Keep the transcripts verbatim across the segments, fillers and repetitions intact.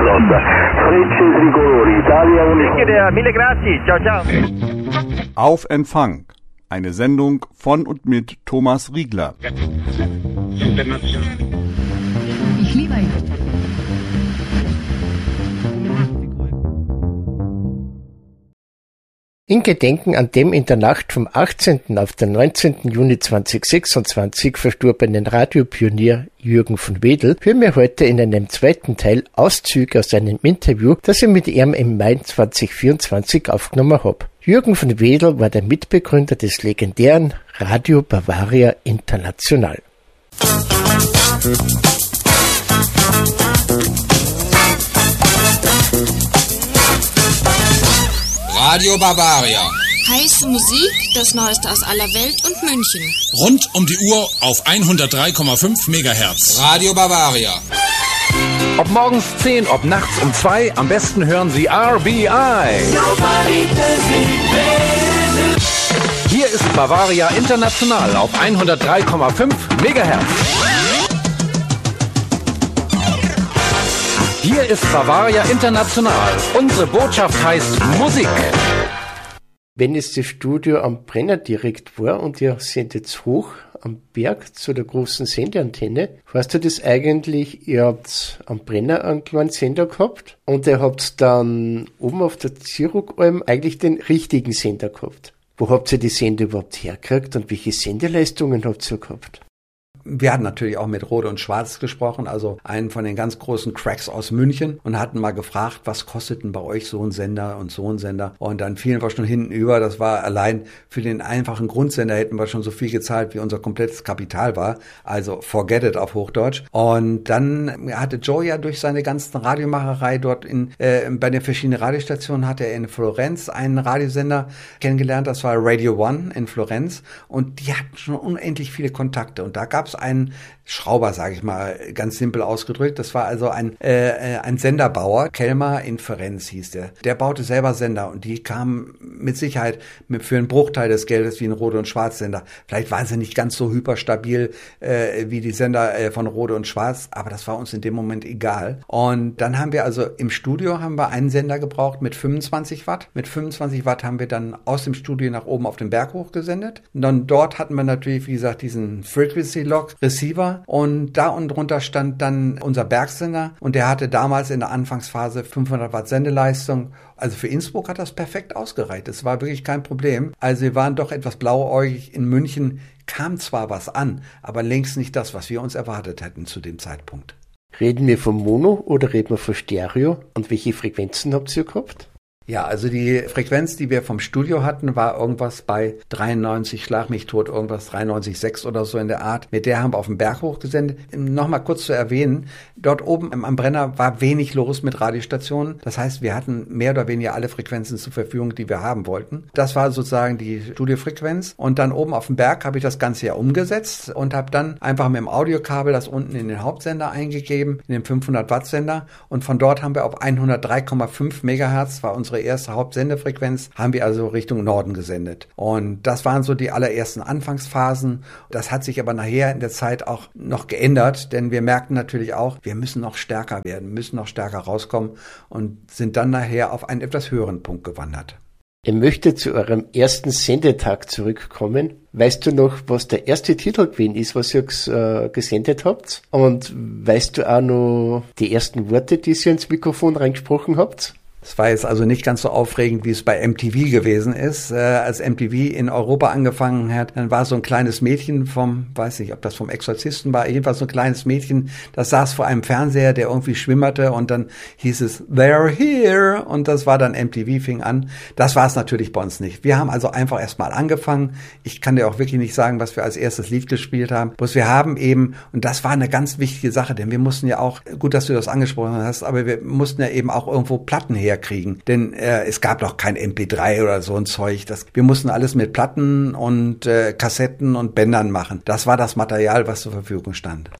Mille grazie, ciao ciao. Auf Empfang, eine Sendung von und mit Thomas Riegler. Ich liebe euch. In Gedenken an dem in der Nacht vom achtzehnten auf den neunzehnten Juni zweitausendsechsundzwanzig verstorbenen Radiopionier Jürgen von Wedel hören wir heute in einem zweiten Teil Auszüge aus einem Interview, das ich mit ihm im Mai zweitausendvierundzwanzig aufgenommen habe. Jürgen von Wedel war der Mitbegründer des legendären Radio Bavaria International. Radio Bavaria. Heiße Musik, das Neueste aus aller Welt und München. Rund um die Uhr auf hundertdrei Komma fünf Megahertz. Radio Bavaria. Ob morgens zehn, ob nachts um zwei, am besten hören Sie R B I. Hier ist Bavaria International auf hundertdrei Komma fünf Megahertz. Hier ist Bavaria International. Unsere Botschaft heißt Musik. Wenn es das Studio am Brenner direkt war und ihr sendet hoch am Berg zu der großen Sendeantenne, weißt du das eigentlich, ihr habt am Brenner einen kleinen Sender gehabt und ihr habt dann oben auf der Zirugalm eigentlich den richtigen Sender gehabt. Wo habt ihr die Sender überhaupt hergekriegt und welche Sendeleistungen habt ihr gehabt? Wir hatten natürlich auch mit Rode und Schwarz gesprochen, also einen von den ganz großen Cracks aus München, und hatten mal gefragt, was kostet denn bei euch so ein Sender und so ein Sender? Und dann fielen wir schon hinten über. Das war allein für den einfachen Grundsender hätten wir schon so viel gezahlt, wie unser komplettes Kapital war. Also forget it auf Hochdeutsch. Und dann hatte Joe ja durch seine ganzen Radiomacherei dort in äh, bei den verschiedenen Radiostationen, hat er in Florenz einen Radiosender kennengelernt. Das war Radio One in Florenz. Und die hatten schon unendlich viele Kontakte. Und da gab es einen Schrauber, sage ich mal, ganz simpel ausgedrückt. Das war also ein äh, ein Senderbauer, Kelmer in Florenz hieß der. Der baute selber Sender und die kamen mit Sicherheit mit, für einen Bruchteil des Geldes wie ein Rode- und Schwarz-Sender. Vielleicht waren sie nicht ganz so hyperstabil äh, wie die Sender äh, von Rode und Schwarz, aber das war uns in dem Moment egal. Und dann haben wir also im Studio haben wir einen Sender gebraucht mit fünfundzwanzig Watt. Mit fünfundzwanzig Watt haben wir dann aus dem Studio nach oben auf den Berg hochgesendet. Und dann dort hatten wir natürlich, wie gesagt, diesen Frequency Lock Receiver. Und da unten drunter stand dann unser Bergsender und der hatte damals in der Anfangsphase fünfhundert Watt Sendeleistung. Also für Innsbruck hat das perfekt ausgereicht. Das war wirklich kein Problem. Also wir waren doch etwas blauäugig. In München kam zwar was an, aber längst nicht das, was wir uns erwartet hätten zu dem Zeitpunkt. Reden wir vom Mono oder reden wir von Stereo? Und welche Frequenzen habt ihr gehabt? Ja, also die Frequenz, die wir vom Studio hatten, war irgendwas bei dreiundneunzig, schlag mich tot, irgendwas dreiundneunzig Komma sechs oder so in der Art. Mit der haben wir auf den Berg hochgesendet. Nochmal kurz zu erwähnen, dort oben am Brenner war wenig los mit Radiostationen. Das heißt, wir hatten mehr oder weniger alle Frequenzen zur Verfügung, die wir haben wollten. Das war sozusagen die Studiofrequenz. Und dann oben auf dem Berg habe ich das Ganze ja umgesetzt und habe dann einfach mit dem Audiokabel das unten in den Hauptsender eingegeben, in den fünfhundert Watt Sender. Und von dort haben wir auf hundertdrei Komma fünf Megahertz, war unsere erste Hauptsendefrequenz, haben wir also Richtung Norden gesendet. Und das waren so die allerersten Anfangsphasen. Das hat sich aber nachher in der Zeit auch noch geändert, denn wir merkten natürlich auch, wir müssen noch stärker werden, müssen noch stärker rauskommen und sind dann nachher auf einen etwas höheren Punkt gewandert. Ich möchte zu eurem ersten Sendetag zurückkommen. Weißt du noch, was der erste Titel gewesen ist, was ihr äh, gesendet habt? Und weißt du auch noch die ersten Worte, die ihr ins Mikrofon reingesprochen habt? Es war jetzt also nicht ganz so aufregend, wie es bei M T V gewesen ist. Äh, als M T V in Europa angefangen hat, dann war so ein kleines Mädchen vom, weiß nicht, ob das vom Exorzisten war, jedenfalls so ein kleines Mädchen, das saß vor einem Fernseher, der irgendwie schwimmerte und dann hieß es, they're here, und das war dann M T V, fing an. Das war es natürlich bei uns nicht. Wir haben also einfach erstmal angefangen. Ich kann dir auch wirklich nicht sagen, was wir als erstes Lied gespielt haben. Bloß wir haben eben, und das war eine ganz wichtige Sache, denn wir mussten ja auch, gut, dass du das angesprochen hast, aber wir mussten ja eben auch irgendwo Platten her kriegen, denn äh, es gab doch kein M P drei oder so ein Zeug. Das, wir mussten alles mit Platten und äh, Kassetten und Bändern machen. Das war das Material, was zur Verfügung stand.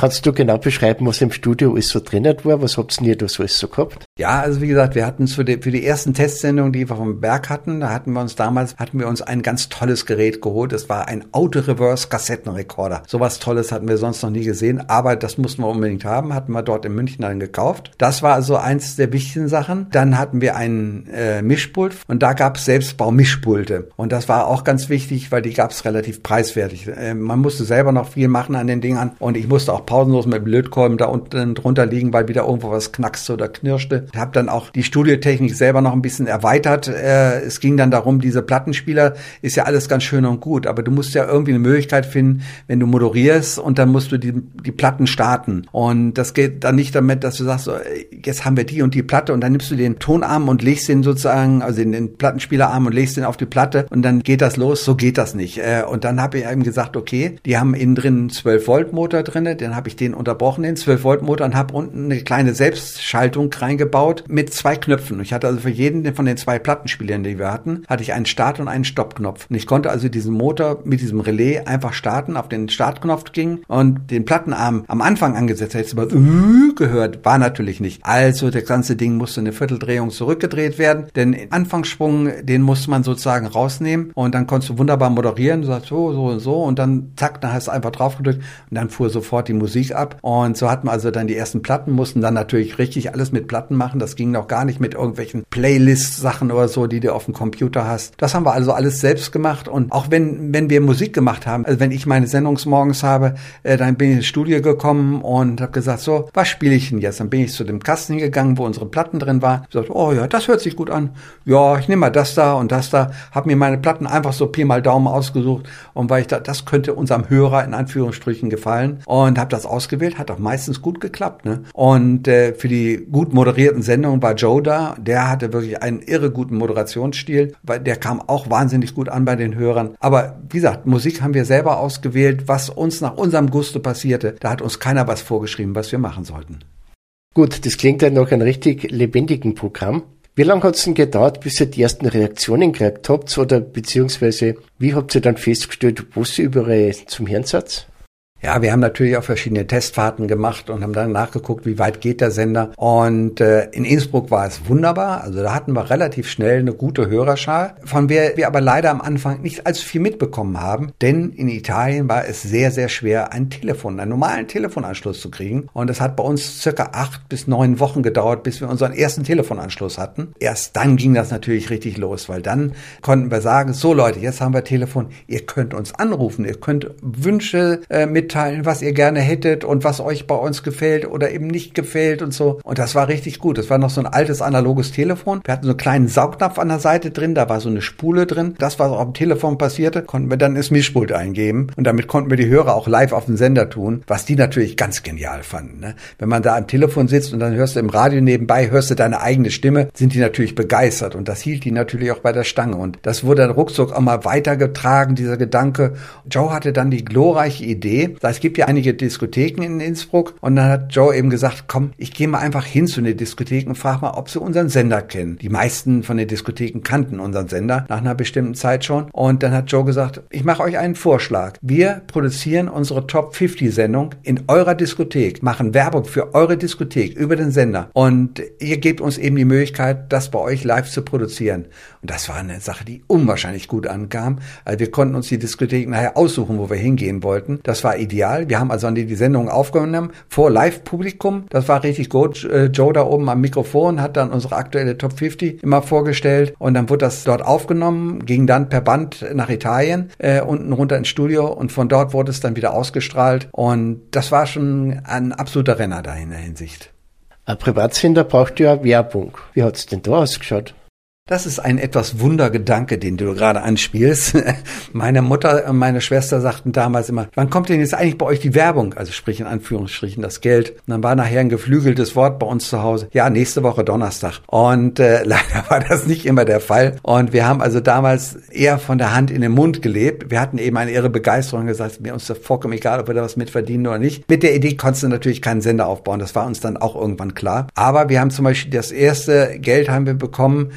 Kannst du genau beschreiben, was im Studio alles so drinnen war? Was habt ihr da so alles so gehabt? Ja, also wie gesagt, wir hatten für die, für die ersten Testsendungen, die wir vom Berg hatten, da hatten wir uns damals, hatten wir uns ein ganz tolles Gerät geholt. Das war ein Auto-Reverse-Kassettenrekorder. Sowas Tolles hatten wir sonst noch nie gesehen, aber das mussten wir unbedingt haben, hatten wir dort in München dann gekauft. Das war also eins der wichtigen Sachen. Dann hatten wir ein äh, Mischpult und da gab es Selbstbau-Mischpulte. Und das war auch ganz wichtig, weil die gab es relativ preiswertig. Äh, man musste selber noch viel machen an den Dingern und ich musste auch pausenlos mit dem Lötkolben da unten drunter liegen, weil wieder irgendwo was knackste oder knirschte. Ich habe dann auch die Studiotechnik selber noch ein bisschen erweitert. Äh, es ging dann darum, diese Plattenspieler ist ja alles ganz schön und gut, aber du musst ja irgendwie eine Möglichkeit finden, wenn du moderierst und dann musst du die, die Platten starten. Und das geht dann nicht damit, dass du sagst, so, jetzt haben wir die und die Platte und dann nimmst du den Tonarm und legst den sozusagen, also den, den Plattenspielerarm und legst den auf die Platte und dann geht das los. So geht das nicht. Äh, und dann habe ich eben gesagt, okay, die haben innen drin einen zwölf Volt Motor drin, dann habe ich den unterbrochen, den zwölf Volt Motor und habe unten eine kleine Selbstschaltung reingebaut mit zwei Knöpfen. Ich hatte also für jeden von den zwei Plattenspielern, die wir hatten, hatte ich einen Start- und einen Stoppknopf. Und ich konnte also diesen Motor mit diesem Relais einfach starten, auf den Startknopf ging und den Plattenarm am Anfang angesetzt. Hättest du mal gehört, war natürlich nicht. Also das ganze Ding musste eine Vierteldrehung zurückgedreht werden, denn den Anfangssprung, den musste man sozusagen rausnehmen und dann konntest du wunderbar moderieren. Du sagst so, so und so und dann zack, dann hast du einfach drauf gedrückt und dann fuhr sofort die Musik ab. Und so hatten wir also dann die ersten Platten, mussten dann natürlich richtig alles mit Platten machen. Das ging noch gar nicht mit irgendwelchen Playlist-Sachen oder so, die du auf dem Computer hast. Das haben wir also alles selbst gemacht und auch wenn wenn wir Musik gemacht haben, also wenn ich meine Sendungsmorgens habe, äh, dann bin ich ins Studio gekommen und habe gesagt, so, was spiele ich denn jetzt? Dann bin ich zu dem Kasten gegangen, wo unsere Platten drin waren. Ich sagte, oh ja, das hört sich gut an. Ja, ich nehme mal das da und das da. Habe mir meine Platten einfach so Pi mal Daumen ausgesucht und weil ich da, das könnte unserem Hörer in Anführungsstrichen gefallen und habe das ausgewählt. Hat auch meistens gut geklappt, ne? Und äh, für die gut moderierten Sendungen war Joe da. Der hatte wirklich einen irre guten Moderationsstil, weil der kam auch wahnsinnig gut an bei den Hörern. Aber wie gesagt, Musik haben wir selber ausgewählt, was uns nach unserem Gusto passierte. Da hat uns keiner was vorgeschrieben, was wir machen sollten. Gut, das klingt ja nach einem richtig lebendigen Programm. Wie lange hat es denn gedauert, bis ihr die ersten Reaktionen gekriegt habt? Oder beziehungsweise, wie habt ihr dann festgestellt, wo sie überall zum Hirn seid? Ja, wir haben natürlich auch verschiedene Testfahrten gemacht und haben dann nachgeguckt, wie weit geht der Sender. Und äh, in Innsbruck war es wunderbar. Also da hatten wir relativ schnell eine gute Hörerschar, von der wir aber leider am Anfang nicht allzu viel mitbekommen haben. Denn in Italien war es sehr, sehr schwer, ein Telefon, einen normalen Telefonanschluss zu kriegen. Und es hat bei uns circa acht bis neun Wochen gedauert, bis wir unseren ersten Telefonanschluss hatten. Erst dann ging das natürlich richtig los, weil dann konnten wir sagen, so Leute, jetzt haben wir Telefon, ihr könnt uns anrufen, ihr könnt Wünsche äh, mit mitteilen, was ihr gerne hättet und was euch bei uns gefällt oder eben nicht gefällt und so. Und das war richtig gut. Das war noch so ein altes analoges Telefon. Wir hatten so einen kleinen Saugnapf an der Seite drin, da war so eine Spule drin. Das, was auf dem Telefon passierte, konnten wir dann ins Mischpult eingeben. Und damit konnten wir die Hörer auch live auf den Sender tun, was die natürlich ganz genial fanden. Ne? Wenn man da am Telefon sitzt und dann hörst du im Radio nebenbei, hörst du deine eigene Stimme, sind die natürlich begeistert. Und das hielt die natürlich auch bei der Stange. Und das wurde dann ruckzuck auch mal weitergetragen, dieser Gedanke. Joe hatte dann die glorreiche Idee, es gibt ja einige Diskotheken in Innsbruck und dann hat Joe eben gesagt, komm, ich gehe mal einfach hin zu den Diskotheken und frage mal, ob sie unseren Sender kennen. Die meisten von den Diskotheken kannten unseren Sender nach einer bestimmten Zeit schon und dann hat Joe gesagt, ich mache euch einen Vorschlag. Wir produzieren unsere Top fünfzig Sendung in eurer Diskothek, machen Werbung für eure Diskothek über den Sender und ihr gebt uns eben die Möglichkeit, das bei euch live zu produzieren. Und das war eine Sache, die unwahrscheinlich gut ankam. Also wir konnten uns die Diskothek nachher aussuchen, wo wir hingehen wollten. Das war ideal. Wir haben also an die, die Sendung aufgenommen vor Live-Publikum. Das war richtig gut. Joe da oben am Mikrofon hat dann unsere aktuelle Top fünfzig immer vorgestellt und dann wurde das dort aufgenommen, ging dann per Band nach Italien, äh, unten runter ins Studio und von dort wurde es dann wieder ausgestrahlt und das war schon ein absoluter Renner da in der Hinsicht. Ein Privatsender braucht ja Werbung. Wie hat es denn da ausgeschaut? Das ist ein etwas Wundergedanke, den du gerade anspielst. Meine Mutter und meine Schwester sagten damals immer, wann kommt denn jetzt eigentlich bei euch die Werbung? Also sprich in Anführungsstrichen das Geld. Und dann war nachher ein geflügeltes Wort bei uns zu Hause. Ja, nächste Woche Donnerstag. Und äh, leider war das nicht immer der Fall. Und wir haben also damals eher von der Hand in den Mund gelebt. Wir hatten eben eine irre Begeisterung gesagt, mir uns ist vollkommen egal, ob wir da was mit verdienen oder nicht. Mit der Idee konntest du natürlich keinen Sender aufbauen. Das war uns dann auch irgendwann klar. Aber wir haben zum Beispiel das erste Geld haben wir bekommen von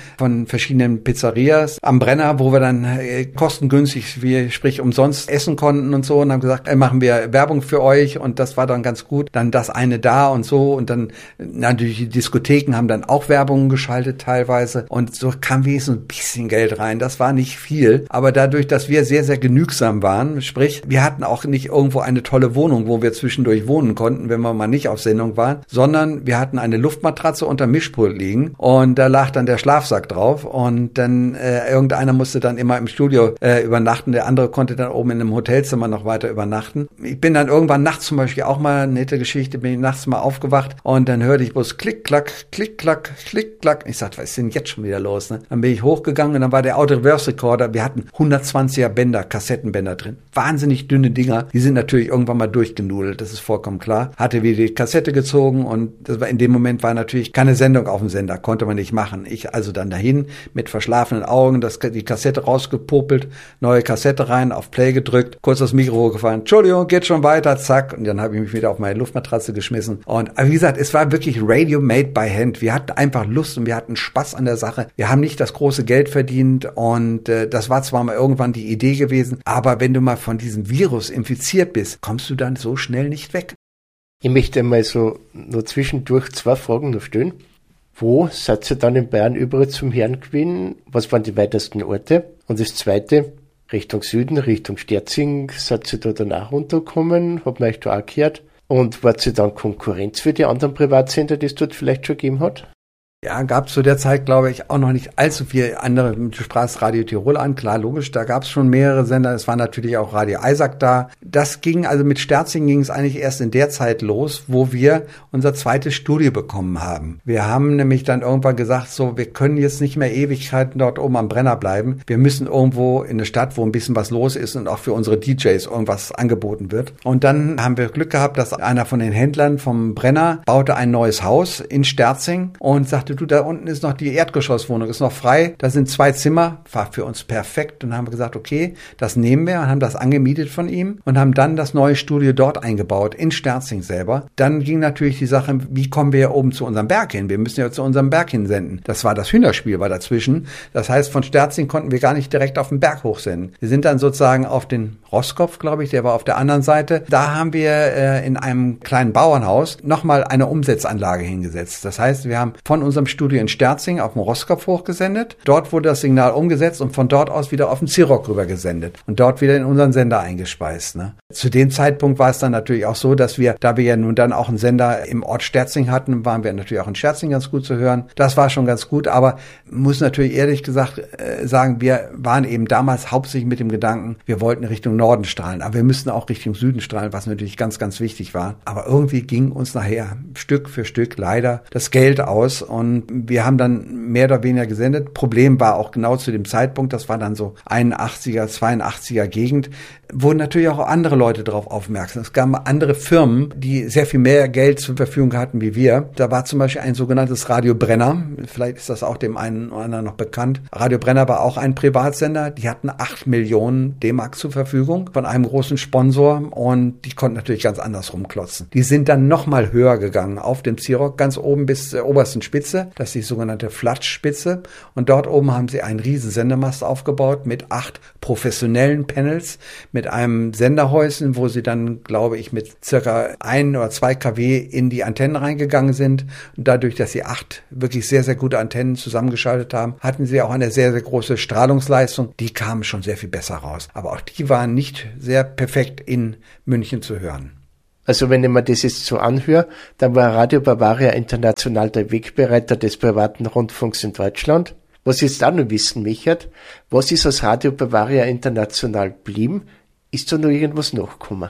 in verschiedenen Pizzerias am Brenner, wo wir dann äh, kostengünstig, wie sprich umsonst essen konnten und so und haben gesagt, äh, machen wir Werbung für euch und das war dann ganz gut. Dann das eine da und so und dann natürlich die Diskotheken haben dann auch Werbung geschaltet teilweise und so kam wenigstens ein bisschen Geld rein. Das war nicht viel, aber dadurch, dass wir sehr, sehr genügsam waren, sprich, wir hatten auch nicht irgendwo eine tolle Wohnung, wo wir zwischendurch wohnen konnten, wenn wir mal nicht auf Sendung waren, sondern wir hatten eine Luftmatratze unter Mischpult liegen und da lag dann der Schlafsack drauf und dann äh, irgendeiner musste dann immer im Studio äh, übernachten, der andere konnte dann oben in einem Hotelzimmer noch weiter übernachten. Ich bin dann irgendwann nachts zum Beispiel auch mal, eine nette Geschichte, bin ich nachts mal aufgewacht und dann hörte ich bloß klick, klack, klick, klack, klick, klack. Ich sagte, was ist denn jetzt schon wieder los? Ne? Dann bin ich hochgegangen und dann war der Auto-Reverse-Recorder, wir hatten hundertzwanziger Bänder, Kassettenbänder drin. Wahnsinnig dünne Dinger, die sind natürlich irgendwann mal durchgenudelt, das ist vollkommen klar. Hatte wieder die Kassette gezogen und das war in dem Moment war natürlich keine Sendung auf dem Sender, konnte man nicht machen. Ich also dann dahin mit verschlafenen Augen, das, die Kassette rausgepopelt, neue Kassette rein, auf Play gedrückt, kurz das Mikro gefahren, Entschuldigung, geht schon weiter, zack. Und dann habe ich mich wieder auf meine Luftmatratze geschmissen. Und wie gesagt, es war wirklich Radio made by hand. Wir hatten einfach Lust und wir hatten Spaß an der Sache. Wir haben nicht das große Geld verdient und äh, das war zwar mal irgendwann die Idee gewesen, aber wenn du mal von diesem Virus infiziert bist, kommst du dann so schnell nicht weg. Ich möchte mal so nur zwischendurch zwei Fragen noch stellen. Wo seid ihr dann in Bayern überall zum Hören gewesen? Was waren die weitesten Orte? Und das Zweite, Richtung Süden, Richtung Sterzing, seid ihr da danach runtergekommen? Habt ihr euch da auch gehört? Und wart ihr dann Konkurrenz für die anderen Privatsender, die es dort vielleicht schon gegeben hat? Ja, gab es zu der Zeit, glaube ich, auch noch nicht allzu viel andere. Du sprachst Radio Tirol an, klar, logisch, da gab es schon mehrere Sender. Es war natürlich auch Radio Eisack da. Das ging, also mit Sterzing ging es eigentlich erst in der Zeit los, wo wir unser zweites Studio bekommen haben. Wir haben nämlich dann irgendwann gesagt, so, wir können jetzt nicht mehr Ewigkeiten dort oben am Brenner bleiben. Wir müssen irgendwo in eine Stadt, wo ein bisschen was los ist und auch für unsere D Js irgendwas angeboten wird. Und dann haben wir Glück gehabt, dass einer von den Händlern vom Brenner baute ein neues Haus in Sterzing und sagte, du, da unten ist noch die Erdgeschosswohnung, ist noch frei, da sind zwei Zimmer, war für uns perfekt. Und dann haben wir gesagt, okay, das nehmen wir und haben das angemietet von ihm und haben dann das neue Studio dort eingebaut, in Sterzing selber. Dann ging natürlich die Sache, wie kommen wir hier oben zu unserem Berg hin? Wir müssen ja zu unserem Berg hinsenden. Das war das Hühnerspiel, war dazwischen. Das heißt, von Sterzing konnten wir gar nicht direkt auf den Berg hochsenden. Wir sind dann sozusagen auf den Roskopf, glaube ich, der war auf der anderen Seite. Da haben wir äh, in einem kleinen Bauernhaus nochmal eine Umsetzanlage hingesetzt. Das heißt, wir haben von unserem Studio in Sterzing auf dem Roskopf hochgesendet. Dort wurde das Signal umgesetzt und von dort aus wieder auf den Zirok rüber gesendet und dort wieder in unseren Sender eingespeist. Ne? Zu dem Zeitpunkt war es dann natürlich auch so, dass wir, da wir ja nun dann auch einen Sender im Ort Sterzing hatten, waren wir natürlich auch in Sterzing ganz gut zu hören. Das war schon ganz gut, aber muss natürlich ehrlich gesagt äh, sagen, wir waren eben damals hauptsächlich mit dem Gedanken, wir wollten Richtung Norden strahlen, aber wir müssten auch Richtung Süden strahlen, was natürlich ganz, ganz wichtig war. Aber irgendwie ging uns nachher Stück für Stück leider das Geld aus und wir haben dann mehr oder weniger gesendet. Problem war auch genau zu dem Zeitpunkt, das war dann so einundachtziger, zweiundachtziger Gegend, wurden natürlich auch andere Leute darauf aufmerksam. Es gab andere Firmen, die sehr viel mehr Geld zur Verfügung hatten wie wir. Da war zum Beispiel ein sogenanntes Radio Brenner. Vielleicht ist das auch dem einen oder anderen noch bekannt. Radio Brenner war auch ein Privatsender. Die hatten acht Millionen D-Mark zur Verfügung von einem großen Sponsor und die konnten natürlich ganz anders rumklotzen. Die sind dann nochmal höher gegangen auf dem Zirok, ganz oben bis zur obersten Spitze. Das ist die sogenannte Flatschspitze. Und dort oben haben sie einen riesen Sendemast aufgebaut mit acht professionellen Panels, mit einem Senderhäuschen, wo sie dann, glaube ich, mit circa ein oder zwei Kilowatt in die Antennen reingegangen sind. Und dadurch, dass sie acht wirklich sehr, sehr gute Antennen zusammengeschaltet haben, hatten sie auch eine sehr, sehr große Strahlungsleistung. Die kamen schon sehr viel besser raus. Aber auch die waren nicht sehr perfekt in München zu hören. Also wenn ich mir das jetzt so anhöre, dann war Radio Bavaria international der Wegbereiter des privaten Rundfunks in Deutschland. Was ich jetzt auch noch wissen möchte, was ist aus Radio Bavaria international geblieben? Ist da noch irgendwas nachgekommen?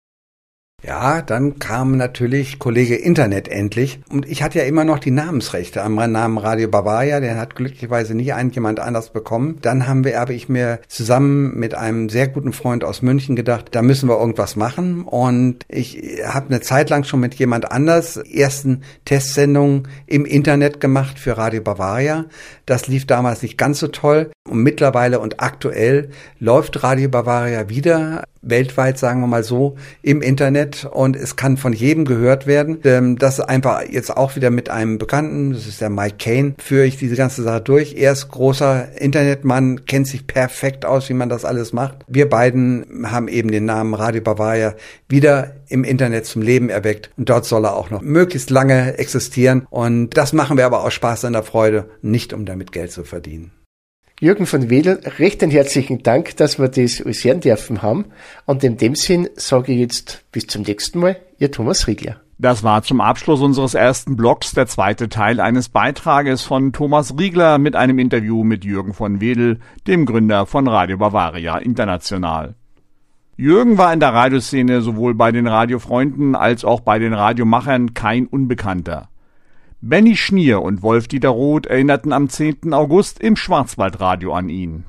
Ja, dann kam natürlich Kollege Internet endlich. Und ich hatte ja immer noch die Namensrechte am Namen Radio Bavaria. Den hat glücklicherweise nie jemand anders bekommen. Dann haben wir, habe ich mir zusammen mit einem sehr guten Freund aus München gedacht, da müssen wir irgendwas machen. Und ich habe eine Zeit lang schon mit jemand anders ersten Testsendungen im Internet gemacht für Radio Bavaria. Das lief damals nicht ganz so toll. Und mittlerweile und aktuell läuft Radio Bavaria wieder weltweit, sagen wir mal so, im Internet. Internet und es kann von jedem gehört werden. Ähm, das ist einfach jetzt auch wieder mit einem Bekannten, das ist der Mike Kane, führe ich diese ganze Sache durch. Er ist großer Internetmann, kennt sich perfekt aus, wie man das alles macht. Wir beiden haben eben den Namen Radio Bavaria wieder im Internet zum Leben erweckt und dort soll er auch noch möglichst lange existieren und das machen wir aber aus Spaß und der Freude, nicht um damit Geld zu verdienen. Jürgen von Wedel, recht einen herzlichen Dank, dass wir das alles hören dürfen haben. Und in dem Sinn sage ich jetzt bis zum nächsten Mal, Ihr Thomas Riegler. Das war zum Abschluss unseres ersten Blogs der zweite Teil eines Beitrages von Thomas Riegler mit einem Interview mit Jürgen von Wedel, dem Gründer von Radio Bavaria International. Jürgen war in der Radioszene sowohl bei den Radiofreunden als auch bei den Radiomachern kein Unbekannter. Benny Schnier und Wolf-Dieter Roth erinnerten am zehnten August im Schwarzwaldradio an ihn.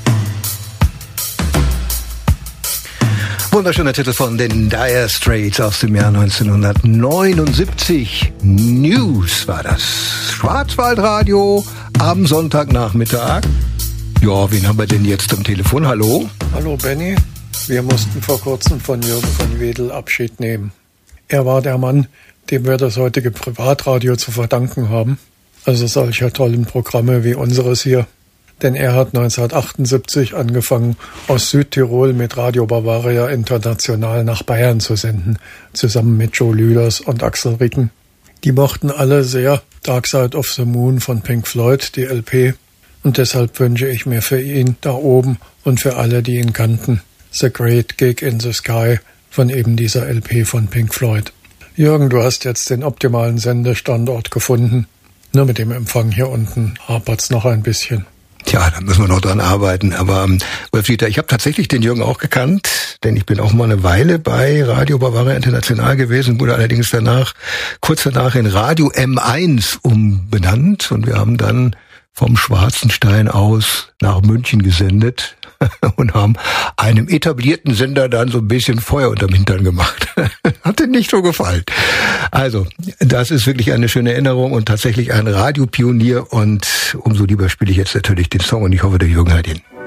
Wunderschöner Titel von den Dire Straits aus dem Jahr neunzehnhundertneunundsiebzig. News war das. Schwarzwaldradio am Sonntagnachmittag. Ja, wen haben wir denn jetzt am Telefon? Hallo? Hallo Benny. Wir mussten vor kurzem von Jürgen von Wedel Abschied nehmen. Er war der Mann, dem wir das heutige Privatradio zu verdanken haben. Also solcher tollen Programme wie unseres hier. Denn er hat neunzehnhundertachtundsiebzig angefangen, aus Südtirol mit Radio Bavaria International nach Bayern zu senden, zusammen mit Joe Lüders und Axel Ricken. Die mochten alle sehr Dark Side of the Moon von Pink Floyd, die L P. Und deshalb wünsche ich mir für ihn da oben und für alle, die ihn kannten, The Great Gig in the Sky von eben dieser L P von Pink Floyd. Jürgen, du hast jetzt den optimalen Sendestandort gefunden. Nur mit dem Empfang hier unten hapert's noch ein bisschen. Tja, da müssen wir noch dran arbeiten. Aber ähm, Wolf-Dieter, ich habe tatsächlich den Jürgen auch gekannt, denn ich bin auch mal eine Weile bei Radio Bavaria International gewesen, wurde allerdings danach, kurz danach in Radio M eins umbenannt und wir haben dann vom Schwarzenstein aus nach München gesendet und haben einem etablierten Sender dann so ein bisschen Feuer unterm Hintern gemacht. Hat dir nicht so gefallen. Also, das ist wirklich eine schöne Erinnerung und tatsächlich ein Radiopionier und umso lieber spiele ich jetzt natürlich den Song und ich hoffe, der Jürgen hat ihn.